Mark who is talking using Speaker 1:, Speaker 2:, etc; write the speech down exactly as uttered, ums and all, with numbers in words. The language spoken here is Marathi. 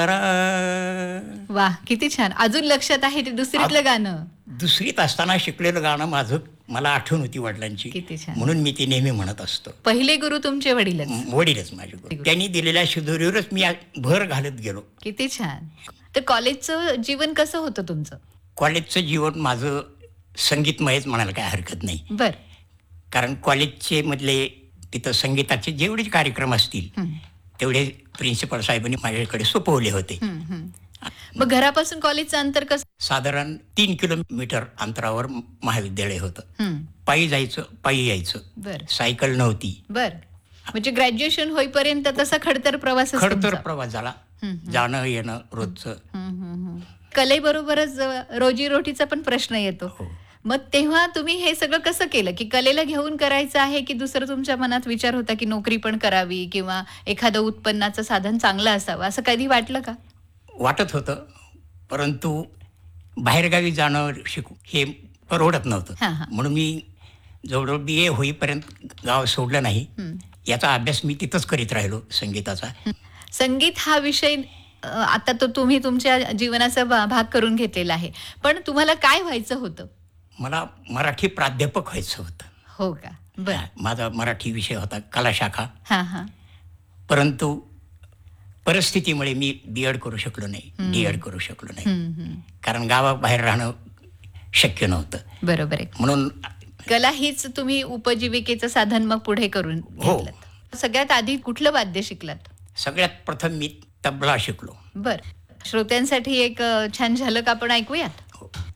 Speaker 1: वा, किती छान. अजून लक्षात आहे ते दुसरीतलं गाणं?
Speaker 2: दुसरीत असताना शिकलेलं गाणं माझं मला आठवण होती वडिलांची,
Speaker 1: किती छान.
Speaker 2: म्हणून मी ती नेहमी म्हणत असतो.
Speaker 1: पहिले गुरु तुमचे वडीलच?
Speaker 2: म- वडीलच माझे गुरु. त्यांनी दिलेल्या शिदोरीवरच मी आ- भर घालत गेलो.
Speaker 1: किती छान. तर कॉलेजचं जीवन कसं होतं तुमचं?
Speaker 2: कॉलेजचं जीवन माझं संगीतमयच म्हणायला काय हरकत नाही.
Speaker 1: बर.
Speaker 2: कारण कॉलेजचे मधले तिथं संगीताचे जेवढे कार्यक्रम असतील
Speaker 1: हं,
Speaker 2: तेवढे प्रिन्सिपल साहेबांनी माझ्याकडे सोपवले होते.
Speaker 1: हं, हं. मग घरापासून कॉलेजचं अंतर कसं?
Speaker 2: साधारण तीन किलोमीटर अंतरावर महाविद्यालय होतं.
Speaker 1: हं,
Speaker 2: पायी जायचं, पायी यायचं.
Speaker 1: बर
Speaker 2: सायकल नव्हती.
Speaker 1: बर. म्हणजे ग्रॅज्युएशन होईपर्यंत तसा खडतर प्रवास
Speaker 2: खडतर प्रवास झाला.
Speaker 1: हं,
Speaker 2: जाणं येणं रोजचं.
Speaker 1: कलेबरोबरच रोजीरोटीचा पण प्रश्न येतो.
Speaker 2: हो.
Speaker 1: मग तेव्हा तुम्ही हे सगळं कसं केलं, की कलेला घेऊन करायचं आहे, की दुसरं तुमच्या मनात विचार होता की नोकरी पण करावी किंवा एखादं उत्पन्नाचं साधन चांगलं असावं, असं कधी वाटलं का?
Speaker 2: वाटत होतं, परंतु बाहेरगावी जाणं शिकू हे परवडत नव्हतं.
Speaker 1: हां, हां.
Speaker 2: म्हणून मी जवळजवळ बी ए होईपर्यंत गाव सोडलं नाही.
Speaker 1: हं.
Speaker 2: याचा अभ्यास मी तिथंच करीत राहिलो संगीताचा.
Speaker 1: संगीत हा विषय अ, आता तो तुम्ही तुमच्या जीवनाचा भा- भाग करून घेतलेला आहे, पण तुम्हाला काय व्हायचं होतं?
Speaker 2: मला मराठी प्राध्यापक व्हायचं होतं.
Speaker 1: हो का? बर.
Speaker 2: माझा मराठी विषय होता कला शाखा.
Speaker 1: हां हां.
Speaker 2: परंतु परिस्थितीमुळे मी बी एड करू शकलो नाही, डी एड करू शकलो नाही.
Speaker 1: हं, हं.
Speaker 2: कारण गावाबाहेर राहणं शक्य नव्हतं.
Speaker 1: बरोबर आहे.
Speaker 2: म्हणून
Speaker 1: कला हीच तुम्ही उपजीविकेचं साधन मग पुढे करून
Speaker 2: हो.
Speaker 1: घेतलं. सगळ्यात आधी कुठलं वाद्य शिकलात?
Speaker 2: सगळ्यात प्रथम मी तबला शिकलो.
Speaker 1: बर. श्रोत्यांसाठी एक अ, छान झलक आपण ऐकूयात.